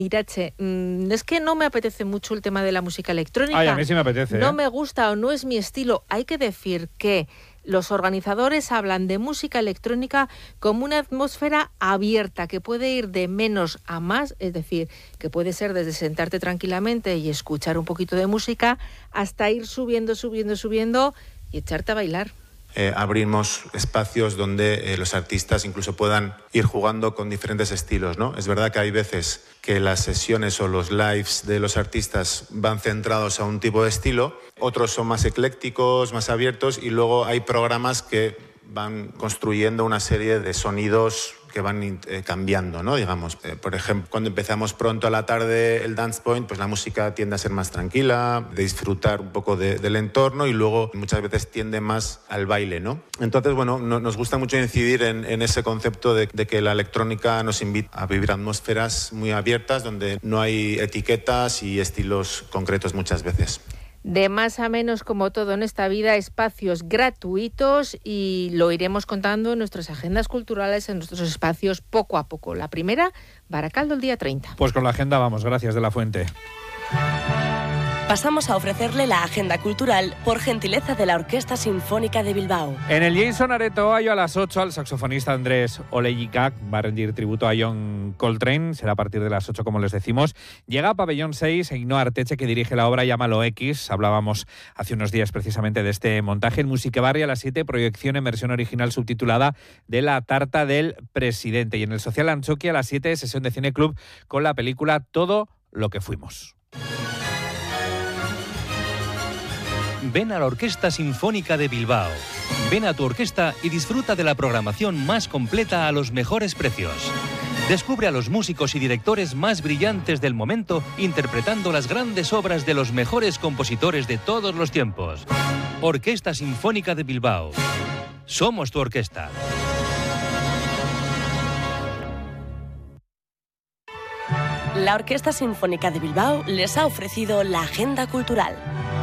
Irache, es que no me apetece mucho el tema de la música electrónica. Ay, a mí sí me apetece. No me gusta o no es mi estilo. Hay que decir que los organizadores hablan de música electrónica como una atmósfera abierta que puede ir de menos a más, es decir, que puede ser desde sentarte tranquilamente y escuchar un poquito de música hasta ir subiendo y echarte a bailar. Abrimos espacios donde los artistas incluso puedan ir jugando con diferentes estilos, ¿no? Es verdad que hay veces que las sesiones o los lives de los artistas van centrados a un tipo de estilo, otros son más eclécticos, más abiertos, y luego hay programas que van construyendo una serie de sonidos que van cambiando, ¿no? Digamos, por ejemplo, cuando empezamos pronto a la tarde el Dance Point, pues la música tiende a ser más tranquila, de disfrutar un poco del entorno, y luego muchas veces tiende más al baile, ¿no? Entonces, bueno, nos gusta mucho incidir en ese concepto de que la electrónica nos invita a vivir atmósferas muy abiertas donde no hay etiquetas y estilos concretos muchas veces. De más a menos, como todo en esta vida, espacios gratuitos, y lo iremos contando en nuestras agendas culturales, en nuestros espacios poco a poco. La primera, Baracaldo el día 30. Pues con la agenda vamos, gracias de la Fuente. Pasamos a ofrecerle la agenda cultural por gentileza de la Orquesta Sinfónica de Bilbao. En el Jason Areto a las 8 al saxofonista Andrés Olejikak va a rendir tributo a John Coltrane, será a partir de las 8 como les decimos. Llega a Pabellón 6 Ainhoa Arteche, que dirige la obra Llámalo X, hablábamos hace unos días precisamente de este montaje. En Musiquebarri a las 7, proyección en versión original subtitulada de La tarta del presidente. Y en el Social Antzoki a las 7, sesión de Cine Club con la película Todo lo que fuimos. Ven a la Orquesta Sinfónica de Bilbao. Ven a tu orquesta y disfruta de la programación más completa a los mejores precios. Descubre a los músicos y directores más brillantes del momento interpretando las grandes obras de los mejores compositores de todos los tiempos. Orquesta Sinfónica de Bilbao. Somos tu orquesta. La Orquesta Sinfónica de Bilbao les ha ofrecido la agenda cultural.